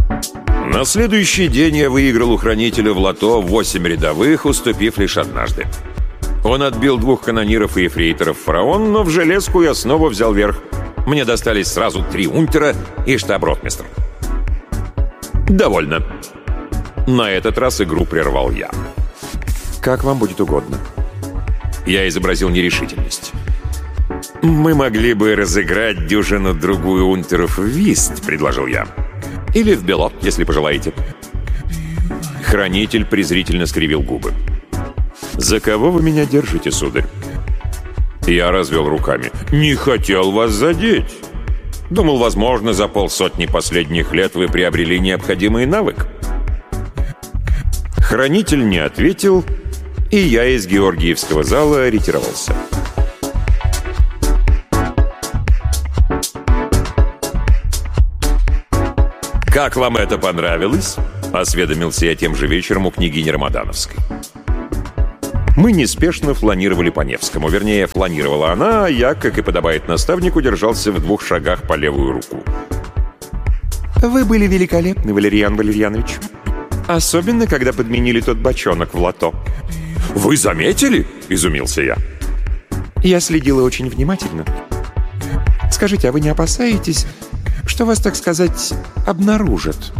На следующий день я выиграл у хранителя в лото 8 рядовых, уступив лишь однажды. Он отбил 2 канониров и ефрейторов «Фараон», но в железку я снова взял верх. Мне достались сразу 3 унтера и штаб-ротмистр. Довольно. На этот раз игру прервал я. «Как вам будет угодно». Я изобразил нерешительность. «Мы могли бы разыграть дюжину-другую унтеров в вист», — предложил я. «Или в белот, если пожелаете». Хранитель презрительно скривил губы. «За кого вы меня держите, сударь?» Я развел руками. «Не хотел вас задеть. Думал, возможно, за 50 последних лет вы приобрели необходимый навык». Хранитель не ответил, и я из Георгиевского зала ретировался. «Как вам это понравилось?» — осведомился я тем же вечером у княгини Рамадановской. Мы неспешно фланировали по Невскому. Вернее, фланировала она, а я, как и подобает наставнику, держался в 2 шагах по левую руку. «Вы были великолепны, Валерьян Валерьянович. Особенно, когда подменили тот бочонок в лото». «Вы заметили?» — изумился я. «Я следила очень внимательно. Скажите, а вы не опасаетесь, что вас, так сказать, обнаружат?»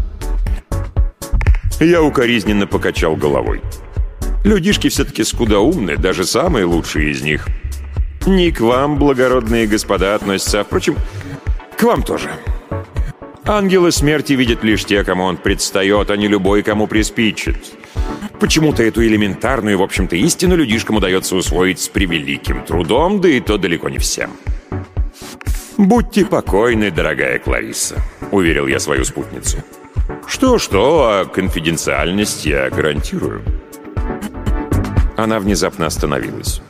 Я укоризненно покачал головой. Людишки все-таки скудоумны, даже самые лучшие из них. Не к вам, благородные господа, относятся, а, впрочем, к вам тоже. Ангела смерти видят лишь те, кому он предстает, а не любой, кому приспичит. Почему-то эту элементарную, в общем-то, истину людишкам удается усвоить с превеликим трудом, да и то далеко не всем. «Будьте покойны, дорогая Кларисса», — уверил я свою спутницу. «Что-что, а конфиденциальность я гарантирую». Она внезапно остановилась.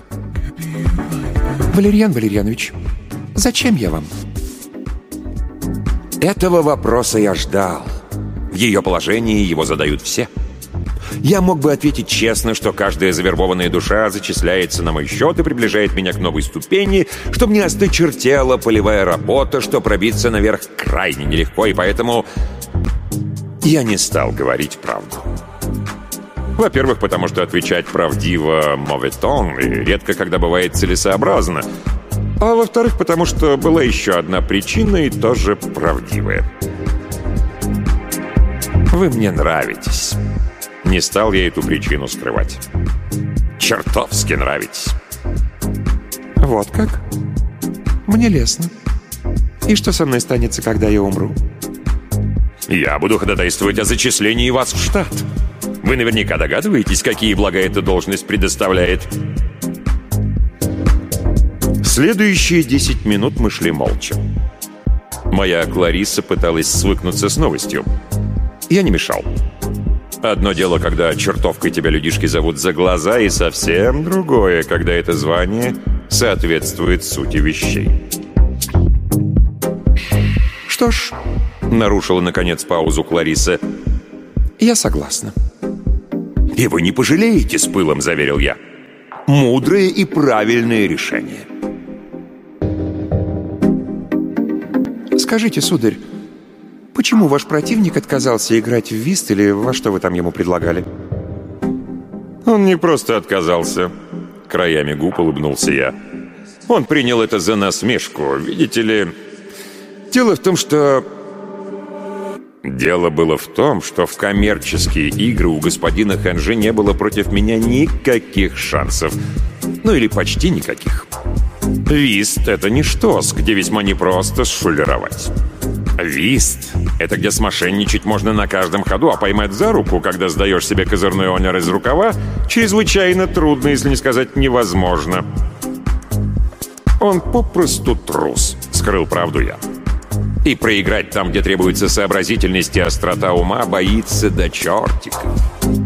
«Валерьян Валерьянович, зачем я вам?» Этого вопроса я ждал. В ее положении его задают все. Я мог бы ответить честно, что каждая завербованная душа зачисляется на мой счет и приближает меня к новой ступени, что мне осточертела полевая работа, что пробиться наверх крайне нелегко, и поэтому я не стал говорить правду. Во-первых, потому что отвечать правдиво моветон и редко когда бывает целесообразно. А во-вторых, потому что была еще одна причина, и тоже правдивая. Вы мне нравитесь. Не стал я эту причину скрывать. Чертовски нравитесь. Вот как? Мне лестно. И что со мной станется, когда я умру? Я буду ходатайствовать о зачислении вас в штат. Вы наверняка догадываетесь, какие блага эта должность предоставляет. Следующие 10 минут мы шли молча. Моя Кларисса пыталась свыкнуться с новостью. Я не мешал. Одно дело, когда чертовкой тебя людишки зовут за глаза, и совсем другое, когда это звание соответствует сути вещей. «Что ж», — нарушила, наконец, паузу Кларисса, — «я согласна». «И вы не пожалеете», — с пылом заверил я. «Мудрое и правильное решение». «Скажите, сударь, почему ваш противник отказался играть в вист или во что вы там ему предлагали?» «Он не просто отказался», — краями губ улыбнулся я. «Он принял это за насмешку, видите ли. Дело в том, что в коммерческие игры у господина Ханжи не было против меня никаких шансов. Ну или почти никаких. Вист — это не штос, где весьма непросто шулеровать. Вист — это где смошенничать можно на каждом ходу, а поймать за руку, когда сдаешь себе козырной онер из рукава, чрезвычайно трудно, если не сказать невозможно. Он попросту трус, скрыл правду я. И проиграть там, где требуется сообразительность и острота ума, боится до чертиков.